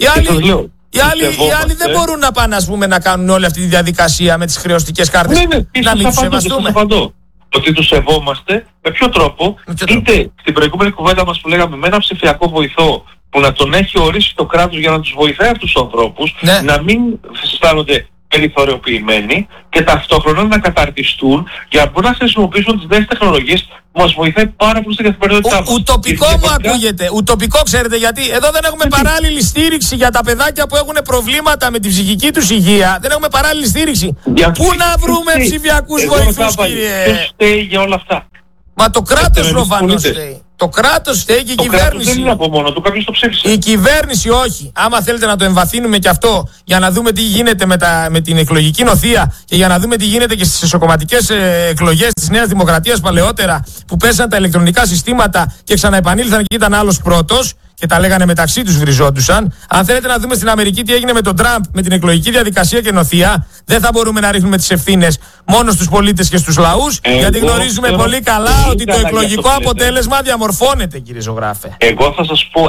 B: Οι άλλοι δεν μπορούν να πάνε, ας πούμε, να κάνουν όλη αυτή τη διαδικασία με τις χρεωστικές κάρτες.
A: Να μην τους σεβαστούμε. Ότι τους σεβόμαστε με ποιο τρόπο? Είτε στην προηγούμενη κουβέντα μας που λέγαμε με ένα ψηφιακό βοηθό που να τον έχει ορίσει το κράτος για να τους βοηθάει αυτούς τους ανθρώπους, να μην αισθάνονται περιθωριοποιημένοι και ταυτόχρονα να καταρτιστούν για να μπορούν να χρησιμοποιήσουν τις νέες τεχνολογίες που μας βοηθάει πάρα πολύ στην καθημερινότητά μας.
B: Ουτοπικό μου ακούγεται. Ουτοπικό, ξέρετε γιατί? Εδώ δεν έχουμε παράλληλη στήριξη για τα παιδάκια που έχουν προβλήματα με την ψυχική τους υγεία. Δεν έχουμε παράλληλη στήριξη. Πού να βρούμε ψηφιακούς βοηθούς, κύριε?
A: Ποιος φταίει για όλα αυτά?
B: Μα το κράτος προφανώς φταίει. Το κράτος φταίει και η κυβέρνηση.
A: Δεν είναι από μόνο του, κάποιος το ψήφισε.
B: Η κυβέρνηση όχι. Άμα θέλετε να το εμβαθύνουμε και αυτό, για να δούμε τι γίνεται με την εκλογική νοθεία και για να δούμε τι γίνεται και στις εσωκομματικές εκλογές της Νέας Δημοκρατίας παλαιότερα, που πέσαν τα ηλεκτρονικά συστήματα και ξαναεπανήλθαν και ήταν άλλος πρώτος και τα λέγανε μεταξύ τους, βριζόντουσαν. Αν θέλετε να δούμε στην Αμερική τι έγινε με τον Τραμπ, με την εκλογική διαδικασία και νοθεία, δεν θα μπορούμε να ρίχνουμε τις ευθύνες μόνο στους πολίτες και στους λαούς, γιατί γνωρίζουμε πολύ καλά ότι το εκλογικό αποτέλεσμα διαμορφώνεται, κύριε ζωγράφε.
A: Εγώ θα σας πω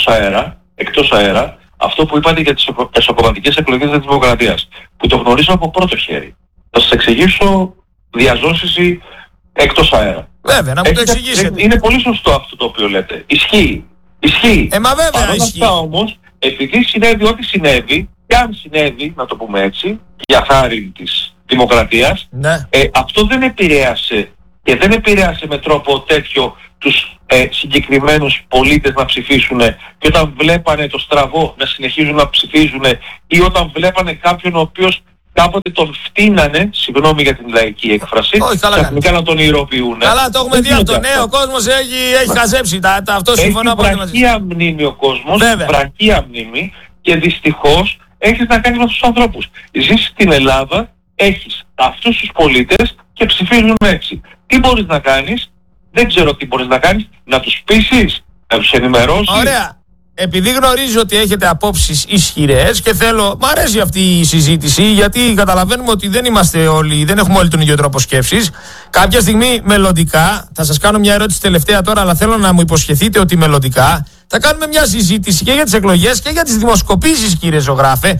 A: εκτός αέρα, αυτό που είπατε για τις εσωκομματικές εκλογές της Δημοκρατίας, που το γνωρίζω από πρώτο χέρι. Θα σας εξηγήσω διαζώσιση εκτός αέρα.
B: Βέβαια, να μου το εξηγήσετε.
A: Είναι πολύ σωστό αυτό το οποίο λέτε. Ισχύει.
B: Μα βέβαια ισχύει.
A: Αυτά όμως, επειδή συνέβη ό,τι συνέβη, και αν συνέβη, να το πούμε έτσι, για χάρη της δημοκρατίας, αυτό δεν επηρέασε και δεν επηρέασε με τρόπο τέτοιο τους συγκεκριμένους πολίτες να ψηφίσουν και όταν βλέπανε το στραβό να συνεχίζουν να ψηφίζουν, ή όταν βλέπανε κάποιον ο οποίος κάποτε τον φτύνανε, συγγνώμη για την λαϊκή έκφραση, ξαφνικά να τον ηρωοποιούν.
B: Καλά, το έχουμε δει αυτό. Ναι, ο κόσμος έχει χαζέψει. Αυτό συμφωνώ
A: από την μαζί. Έχει βραχία μνήμη ο κόσμος, βραχία μνήμη, και δυστυχώς έχεις να κάνεις με αυτούς τους ανθρώπους. Ζεις στην Ελλάδα, έχεις αυτούς τους πολίτες και ψηφίζουν έτσι. Τι μπορείς να κάνεις? Δεν ξέρω τι μπορείς να κάνεις. Να τους πείσεις, να τους ενημερώσεις.
B: Ωραία. Επειδή γνωρίζω ότι έχετε απόψεις ισχυρές και μ' αρέσει αυτή η συζήτηση, γιατί καταλαβαίνουμε ότι δεν έχουμε όλοι τον ίδιο τρόπο σκέψης. Κάποια στιγμή μελλοντικά, θα σας κάνω μια ερώτηση τελευταία τώρα, αλλά θέλω να μου υποσχεθείτε ότι μελλοντικά θα κάνουμε μια συζήτηση και για τις εκλογές και για τις δημοσκοπήσεις, κύριε ζωγράφε,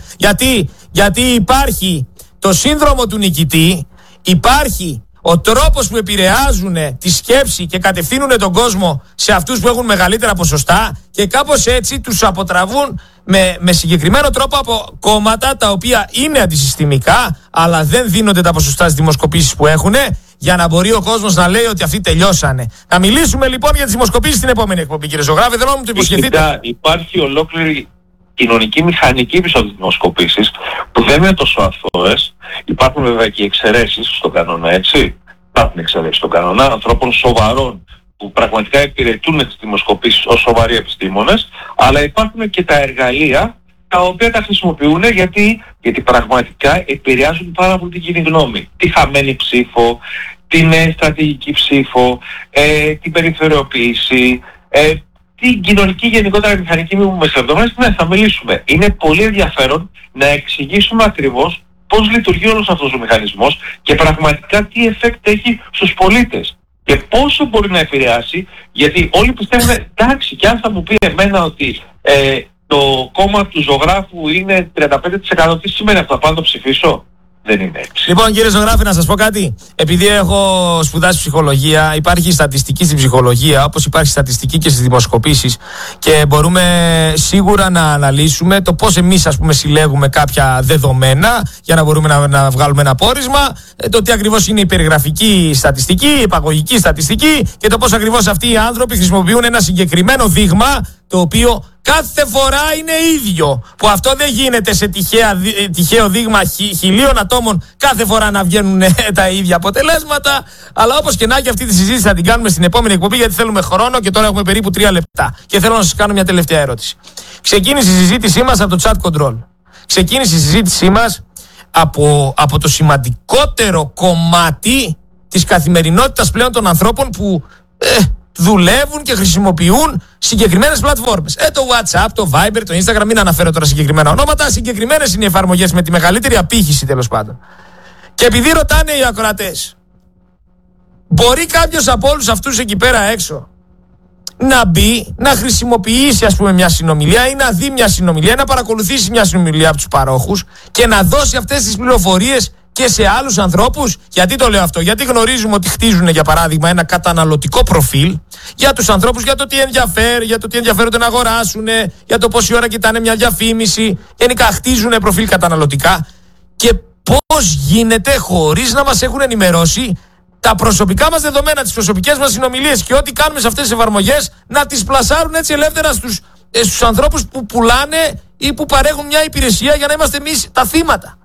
B: γιατί υπάρχει το σύνδρομο του νικητή, υπάρχει ο τρόπος που επηρεάζουν τη σκέψη και κατευθύνουν τον κόσμο σε αυτούς που έχουν μεγαλύτερα ποσοστά και κάπως έτσι τους αποτραβούν με συγκεκριμένο τρόπο από κόμματα τα οποία είναι αντισυστημικά, αλλά δεν δίνονται τα ποσοστά στις δημοσκοπήσεις που έχουν, για να μπορεί ο κόσμος να λέει ότι αυτοί τελειώσανε. Να μιλήσουμε λοιπόν για τις δημοσκοπήσεις στην επόμενη εκπομπή, κύριε ζωγράφε, θέλω να μου το υποσχεθείτε.
A: Υπάρχει ολόκληρη κοινωνική μηχανική πίσω από τις δημοσκοπήσεις που δεν είναι τόσο αθώες. Υπάρχουν βέβαια και εξαιρέσεις στον κανόνα, έτσι. Υπάρχουν εξαιρέσεις στον κανόνα ανθρώπων σοβαρών που πραγματικά υπηρετούν τις δημοσκοπήσεις ως σοβαροί επιστήμονες, αλλά υπάρχουν και τα εργαλεία τα οποία τα χρησιμοποιούν γιατί πραγματικά επηρεάζουν πάρα πολύ την κοινή γνώμη. Τη χαμένη ψήφο, την στρατηγική ψήφο, την περιθωριοποίηση, την κοινωνική γενικότερα μηχανική μη με λεπτομέρειες. Ναι, θα μιλήσουμε. Είναι πολύ ενδιαφέρον να εξηγήσουμε ακριβώς πώς λειτουργεί όλος αυτός ο μηχανισμός και πραγματικά τι effect έχει στους πολίτες και πόσο μπορεί να επηρεάσει, γιατί όλοι πιστεύουν εντάξει, και αν θα μου πει εμένα ότι το κόμμα του ζωγράφου είναι 35%, τι σημαίνει αυτό, θα πάω να το ψηφίσω? Δεν είναι έτσι.
B: Λοιπόν, κύριε ζωγράφη, να σας πω κάτι. Επειδή έχω σπουδάσει ψυχολογία, υπάρχει στατιστική στην ψυχολογία, όπως υπάρχει στατιστική και στις δημοσκοπήσεις, και μπορούμε σίγουρα να αναλύσουμε το πώς εμείς, ας πούμε, συλλέγουμε κάποια δεδομένα για να μπορούμε να βγάλουμε ένα πόρισμα, το τι ακριβώς είναι η περιγραφική στατιστική, η υπαγωγική στατιστική και το πώς ακριβώς αυτοί οι άνθρωποι χρησιμοποιούν ένα συγκεκριμένο δείγμα, το οποίο κάθε φορά είναι ίδιο. Που αυτό δεν γίνεται σε τυχαίο δείγμα 1.000 ατόμων κάθε φορά να βγαίνουν τα ίδια αποτελέσματα. Αλλά όπως και να έχει, αυτή τη συζήτηση θα την κάνουμε στην επόμενη εκπομπή, γιατί θέλουμε χρόνο και τώρα έχουμε περίπου 3 λεπτά. Και θέλω να σας κάνω μια τελευταία ερώτηση. Ξεκίνησε η συζήτησή μας από το chat control. Ξεκίνησε η συζήτησή μας από το σημαντικότερο κομμάτι της καθημερινότητας πλέον των ανθρώπων που δουλεύουν και χρησιμοποιούν συγκεκριμένες πλατφόρμες. Το WhatsApp, το Viber, το Instagram, μην αναφέρω τώρα συγκεκριμένα ονόματα, συγκεκριμένες είναι οι εφαρμογές με τη μεγαλύτερη απήχηση, τέλος πάντων. Και επειδή ρωτάνε οι ακροατές, μπορεί κάποιος από όλους αυτούς εκεί πέρα έξω να μπει, να χρησιμοποιήσει, ας πούμε, μια συνομιλία ή να δει μια συνομιλία, να παρακολουθήσει μια συνομιλία από τους παρόχους και να δώσει αυτές τις πληροφορίες και σε άλλους ανθρώπους? Γιατί το λέω αυτό? Γιατί γνωρίζουμε ότι χτίζουν, για παράδειγμα, ένα καταναλωτικό προφίλ για τους ανθρώπους, για το τι ενδιαφέρει, για το τι ενδιαφέρονται να αγοράσουν, για το πόση ώρα κοιτάνε μια διαφήμιση. Γενικά χτίζουν προφίλ καταναλωτικά. Και πώς γίνεται χωρίς να μας έχουν ενημερώσει τα προσωπικά μας δεδομένα, τις προσωπικές μας συνομιλίες και ό,τι κάνουμε σε αυτές τις εφαρμογές, να τις πλασάρουν έτσι ελεύθερα στους ανθρώπους που πουλάνε ή που παρέχουν μια υπηρεσία, για να είμαστε εμείς τα θύματα?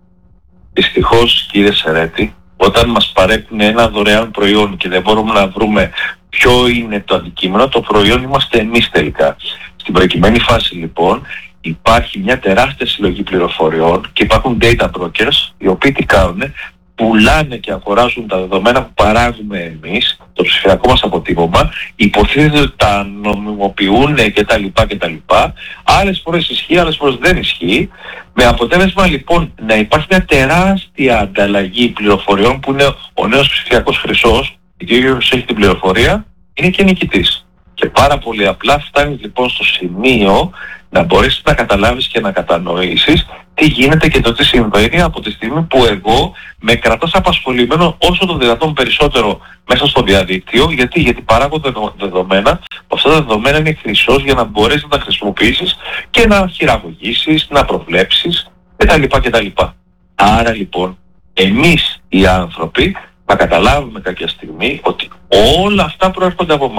A: Δυστυχώς, κύριε Σερέτη, όταν μας παρέχουν ένα δωρεάν προϊόν και δεν μπορούμε να βρούμε ποιο είναι το αντικείμενο, το προϊόν είμαστε εμείς τελικά. Στην προκειμένη φάση λοιπόν υπάρχει μια τεράστια συλλογή πληροφοριών και υπάρχουν data brokers οι οποίοι τι κάνουν? Πουλάνε και αγοράζουν τα δεδομένα που παράγουμε εμείς, το ψηφιακό μας αποτύπωμα, υποτίθεται ότι τα νομιμοποιούν κτλ. Άλλες φορές ισχύει, άλλες φορές δεν ισχύει. Με αποτέλεσμα λοιπόν να υπάρχει μια τεράστια ανταλλαγή πληροφοριών που είναι ο νέος ψηφιακός χρυσός, γιατί όποιος έχει την πληροφορία είναι και νικητής. Και πάρα πολύ απλά φτάνει λοιπόν στο σημείο να μπορέσεις να καταλάβεις και να κατανοήσεις τι γίνεται και το τι συμβαίνει από τη στιγμή που εγώ με κρατάς απασχολημένο όσο το δυνατόν περισσότερο μέσα στο διαδίκτυο. Γιατί παράγω δεδομένα, αυτά τα δεδομένα είναι χρυσός για να μπορέσεις να τα χρησιμοποιήσεις και να χειραγωγήσεις, να προβλέψεις κτλ. Άρα λοιπόν εμείς οι άνθρωποι θα καταλάβουμε κάποια στιγμή ότι όλα αυτά προέρχονται από εμάς.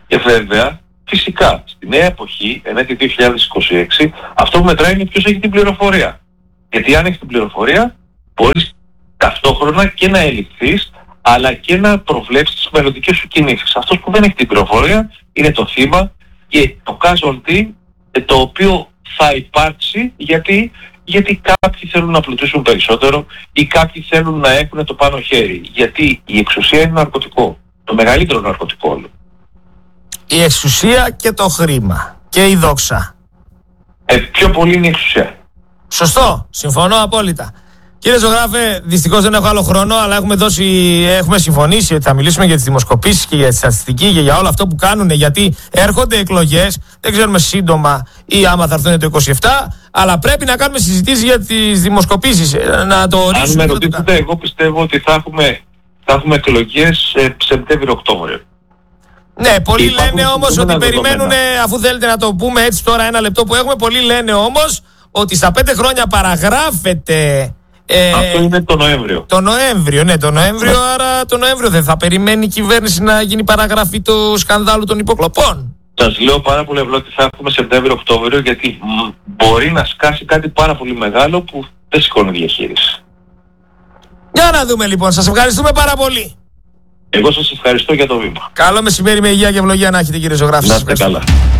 A: Και βέβαια, φυσικά, στη νέα εποχή, ενέτη 2026, αυτό που μετράει είναι ποιος έχει την πληροφορία. Γιατί αν έχει την πληροφορία, μπορείς ταυτόχρονα και να ελιχθείς, αλλά και να προβλέψεις τις μελλοντικές σου κινήσεις. Αυτός που δεν έχει την πληροφορία είναι το θύμα και το casualty, το οποίο θα υπάρξει γιατί κάποιοι θέλουν να πλουτίσουν περισσότερο ή κάποιοι θέλουν να έχουν το πάνω χέρι. Γιατί η εξουσία είναι ναρκωτικό. Το μεγαλύτερο ναρκωτικό όλο.
B: Η εξουσία και το χρήμα. Και η δόξα.
A: Πιο πολύ είναι η εξουσία.
B: Σωστό. Συμφωνώ απόλυτα. Κύριε ζωγράφε, δυστυχώς δεν έχω άλλο χρόνο, αλλά έχουμε συμφωνήσει ότι θα μιλήσουμε για τις δημοσκοπήσεις και για τη στατιστική και για όλο αυτό που κάνουν, γιατί έρχονται εκλογές, δεν ξέρουμε σύντομα ή άμα θα έρθουν το 27, αλλά πρέπει να κάνουμε συζητήσεις για τις δημοσκοπήσεις. Να το
A: αν με ρωτήσετε, εγώ πιστεύω ότι θα έχουμε εκλογές Σεπτέμβριο-Οκτώβριο.
B: Ναι, πολλοί λένε όμως ότι περιμένουν, αφού θέλετε να το πούμε έτσι τώρα ένα λεπτό που έχουμε, πολλοί λένε όμως ότι στα 5 χρόνια παραγράφεται.
A: Αυτό είναι το Νοέμβριο.
B: Το Νοέμβριο, ναι, άρα το Νοέμβριο δεν θα περιμένει η κυβέρνηση να γίνει παραγραφή του σκανδάλου των υποκλοπών.
A: Σας λέω πάρα πολύ απλά ότι θα έχουμε Σεπτέμβριο-Οκτώβριο, γιατί μπορεί να σκάσει κάτι πάρα πολύ μεγάλο που δεν σηκώνει διαχείριση.
B: Για να δούμε λοιπόν, σας ευχαριστούμε πάρα πολύ.
A: Εγώ σας ευχαριστώ για το βήμα.
B: Καλό μεσημέρι με υγεία και ευλογία να έχετε, κύριε ζωγράφη.
A: Να είστε καλά.